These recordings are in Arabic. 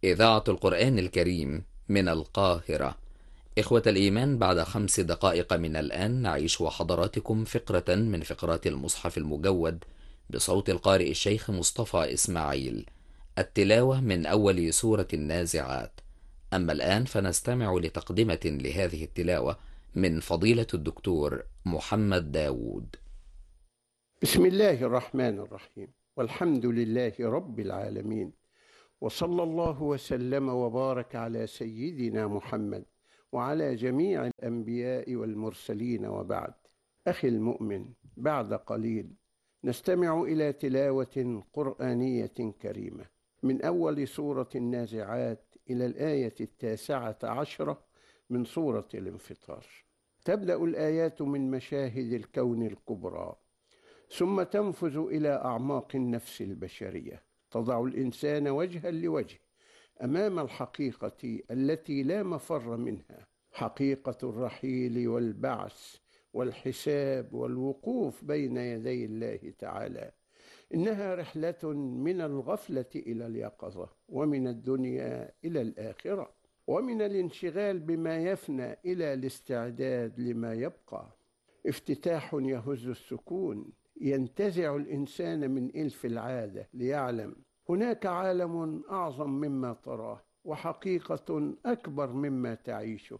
إذاعة القرآن الكريم من القاهرة. إخوة الإيمان، بعد 5 دقائق من الآن نعيش وحضراتكم فقرة من فقرات المصحف المجود بصوت القارئ الشيخ مصطفى إسماعيل، التلاوة من أول سورة النازعات. أما الآن فنستمع لتقدمة لهذه التلاوة من فضيلة الدكتور محمد داود. بسم الله الرحمن الرحيم، والحمد لله رب العالمين، وصلى الله وسلم وبارك على سيدنا محمد وعلى جميع الأنبياء والمرسلين، وبعد. أخي المؤمن، بعد قليل نستمع إلى تلاوة قرآنية كريمة من أول سورة النازعات إلى الآية 19 من سورة الانفطار. تبدأ الآيات من مشاهد الكون الكبرى، ثم تنفذ إلى أعماق النفس البشرية، تضع الإنسان وجها لوجه أمام الحقيقة التي لا مفر منها، حقيقة الرحيل والبعث والحساب والوقوف بين يدي الله تعالى. إنها رحلة من الغفلة إلى اليقظة، ومن الدنيا إلى الآخرة، ومن الانشغال بما يفنى إلى الاستعداد لما يبقى. افتتاح يهز السكون، ينتزع الإنسان من إلف العادة ليعلم هناك عالم أعظم مما تراه، وحقيقة أكبر مما تعيشه،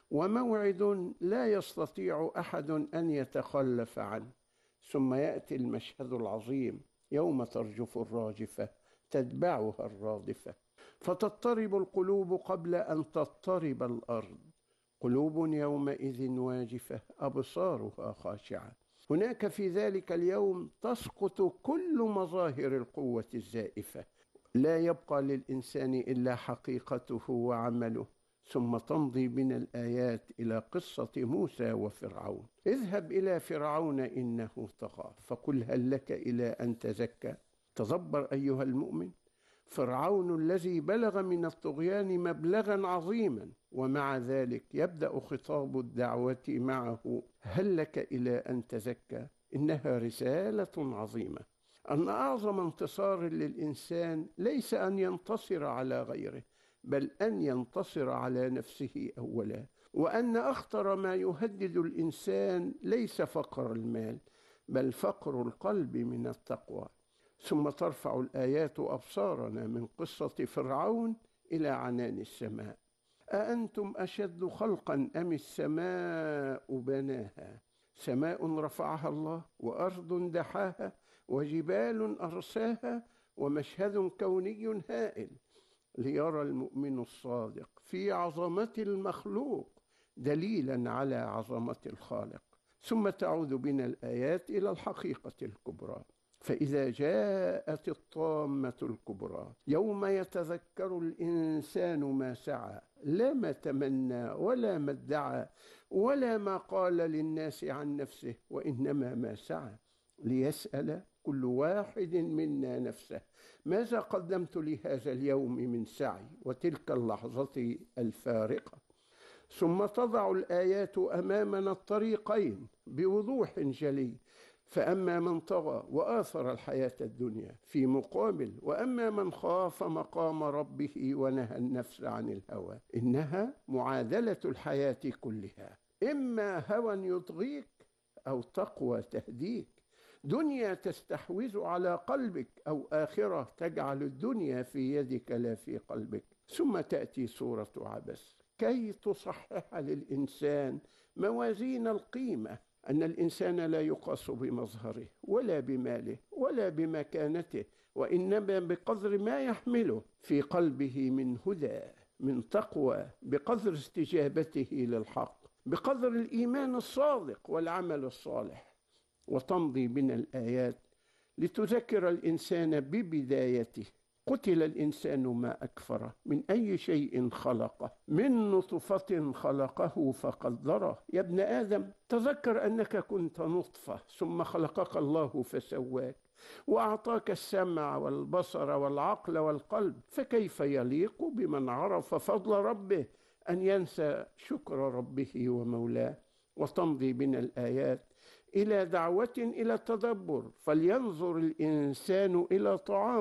وموعد لا يستطيع أحد أن يتخلف عنه. ثم يأتي المشهد العظيم، يوم ترجف الراجفة تتبعها الرادفة، فتضطرب القلوب قبل أن تضطرب الأرض. قلوب يومئذ واجفة أبصارها خاشعة. هناك في ذلك اليوم تسقط كل مظاهر القوة الزائفة، لا يبقى للإنسان إلا حقيقته وعمله. ثم تمضي بنا الآيات إلى قصة موسى وفرعون. اذهب إلى فرعون إنه طغى فقل هل لك إلى أن تزكى. تدبر أيها المؤمن، فرعون الذي بلغ من الطغيان مبلغا عظيما، ومع ذلك يبدأ خطاب الدعوة معه هل لك إلى أن تزكى. إنها رسالة عظيمة، أن أعظم انتصار للإنسان ليس أن ينتصر على غيره، بل أن ينتصر على نفسه أولا، وأن أخطر ما يهدد الإنسان ليس فقر المال، بل فقر القلب من التقوى. ثم ترفع الآيات أبصارنا من قصة فرعون إلى عنان السماء. أأنتم أشد خلقا أم السماء بناها؟ سماء رفعها الله، وأرض دحاها، وجبال أرساها، ومشهد كوني هائل، ليرى المؤمن الصادق في عظمة المخلوق دليلا على عظمة الخالق. ثم تعود بنا الآيات إلى الحقيقة الكبرى، فإذا جاءت الطامة الكبرى يوم يتذكر الإنسان ما سعى، لا ما تمنى ولا ما ادعى ولا ما قال للناس عن نفسه، وإنما ما سعى، ليسأل كل واحد منا نفسه ماذا قدمت لهذا اليوم من سعي وتلك اللحظة الفارقة. ثم تضع الآيات أمامنا الطريقين بوضوح جلي، فأما من طغى وآثر الحياة الدنيا في مقابل، وأما من خاف مقام ربه ونهى النفس عن الهوى. إنها معادلة الحياة كلها، إما هوى يطغيك أو تقوى تهديك، دنيا تستحوذ على قلبك أو آخرة تجعل الدنيا في يدك لا في قلبك. ثم تأتي سورة عبس كي تصحح للإنسان موازين القيمة، أن الإنسان لا يقاس بمظهره ولا بماله ولا بمكانته، وإنما بقدر ما يحمله في قلبه من هدى، من تقوى، بقدر استجابته للحق، بقدر الإيمان الصادق والعمل الصالح. وتمضي بنا الآيات لتذكر الإنسان ببدايته. قتل الإنسان ما أكفره، من أي شيء خلقه، من نطفة خلقه فقدره. يا ابن آدم، تذكر أنك كنت نطفة، ثم خلقك الله فسواك، وأعطاك السمع والبصر والعقل والقلب، فكيف يليق بمن عرف فضل ربه أن ينسى شكر ربه ومولاه. وتمضي بنا الآيات إلى دعوة إلى التدبر، فلينظر الإنسان إلى طعامه،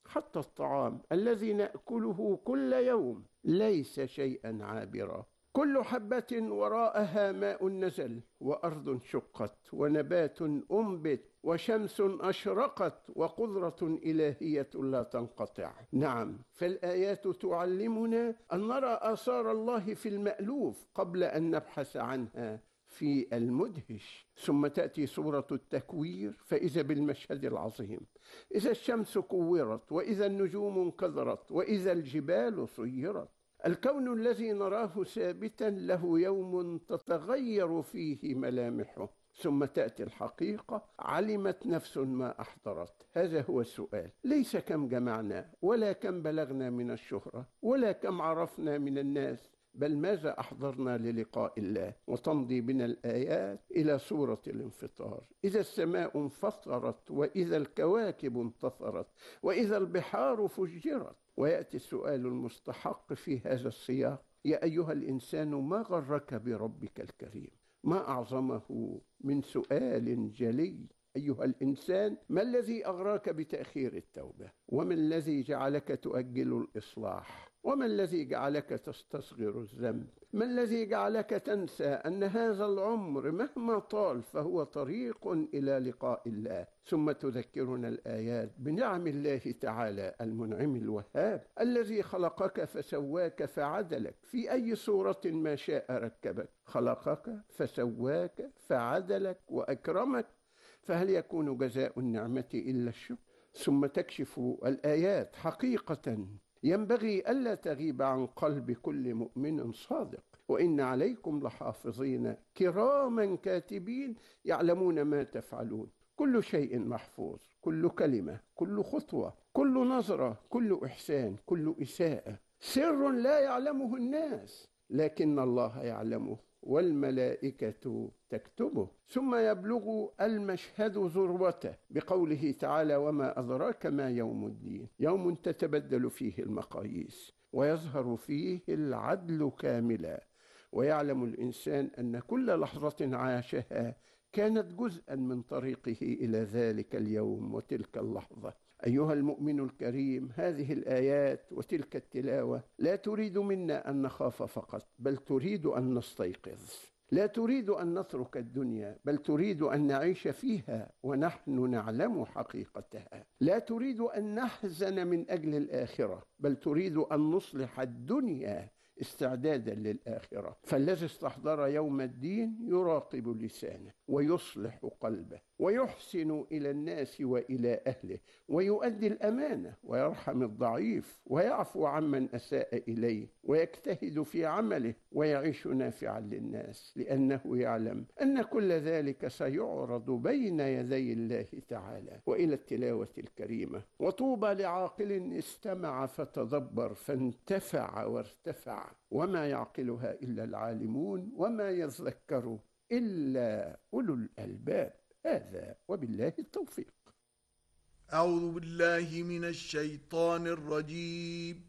حتى الطعام الذي نأكله كل يوم ليس شيئا عابرا. كل حبة وراءها ماء نزل، وأرض شقت، ونبات أنبت، وشمس أشرقت، وقدرة إلهية لا تنقطع. نعم، فالآيات تعلمنا أن نرى آثار الله في المألوف قبل أن نبحث عنها في المدهش. ثم تأتي سورة التكوير فإذا بالمشهد العظيم: إذا الشمس كورت، وإذا النجوم انكدرت، وإذا الجبال سيرت. الكون الذي نراه ثابتا له يوم تتغير فيه ملامحه. ثم تأتي الحقيقة: علمت نفس ما أحضرت. هذا هو السؤال، ليس كم جمعنا، ولا كم بلغنا من الشهرة، ولا كم عرفنا من الناس، بل ماذا أحضرنا للقاء الله. وتمضي بنا الآيات إلى سورة الانفطار: إذا السماء انفطرت، وإذا الكواكب انتثرت، وإذا البحار فجرت. ويأتي السؤال المستحق في هذا السياق: يا أيها الإنسان ما غرك بربك الكريم؟ ما أعظمه من سؤال جلي. أيها الإنسان، ما الذي أغراك بتأخير التوبة؟ وما الذي جعلك تؤجل الإصلاح؟ وما الذي جعلك تستصغر الذنب؟ ما الذي جعلك تنسى أن هذا العمر مهما طال فهو طريق إلى لقاء الله؟ ثم تذكرنا الآيات بنعم الله تعالى المنعم الوهاب، الذي خلقك فسواك فعدلك في أي صورة ما شاء ركبك. خلقك فسواك فعدلك وأكرمك، فهل يكون جزاء النعمة إلا الشكر؟ ثم تكشف الآيات حقيقة ينبغي ألا تغيب عن قلب كل مؤمن صادق: وإن عليكم لحافظين كراما كاتبين يعلمون ما تفعلون. كل شيء محفوظ، كل كلمة، كل خطوة، كل نظرة، كل إحسان، كل إساءة. سر لا يعلمه الناس لكن الله يعلمه، والملائكة تكتبه. ثم يبلغ المشهد ذروته بقوله تعالى: وما أدراك ما يوم الدين، يوم تتبدل فيه المقاييس، ويظهر فيه العدل كاملا، ويعلم الإنسان أن كل لحظة عاشها كانت جزءا من طريقه إلى ذلك اليوم وتلك اللحظة. أيها المؤمن الكريم، هذه الآيات وتلك التلاوة لا تريد منا أن نخاف فقط، بل تريد أن نستيقظ. لا تريد أن نترك الدنيا، بل تريد أن نعيش فيها ونحن نعلم حقيقتها. لا تريد أن نحزن من أجل الآخرة، بل تريد أن نصلح الدنيا استعدادا للآخرة. فالذي استحضر يوم الدين يراقب لسانه، ويصلح قلبه، ويحسن إلى الناس وإلى أهله، ويؤدي الأمانة، ويرحم الضعيف، ويعفو عمن أساء إليه، ويجتهد في عمله، ويعيش نافعا للناس، لأنه يعلم أن كل ذلك سيعرض بين يدي الله تعالى. وإلى التلاوة الكريمة: وطوبى لعاقل استمع فتدبر فانتفع وارتفع، وما يعقلها إلا العالمون، وما يذكر إلا أولو الألباب. هذا وبالله التوفيق. أعوذ بالله من الشيطان الرجيم.